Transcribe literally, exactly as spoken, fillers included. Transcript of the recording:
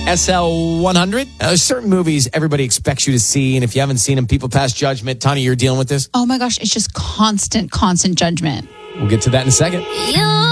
S L one hundred. Uh, there's certain movies everybody expects you to see, and if you haven't seen them, people pass judgment. Tanya, you're dealing with this? Oh my gosh, it's just constant, constant judgment. We'll get to that in a second. You